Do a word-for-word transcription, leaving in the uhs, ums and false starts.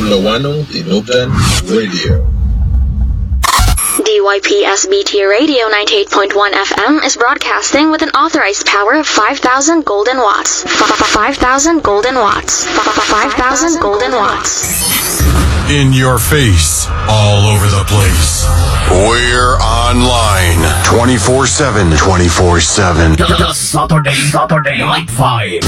Lawanong Tinubdan Radio. D Y P S B T Radio ninety-eight point one F M is broadcasting with an authorized power of five thousand golden watts. five thousand golden watts. five thousand golden watts. In your face, all over the place. We're online twenty-four seven. twenty-four seven. Saturday, Saturday, Night five.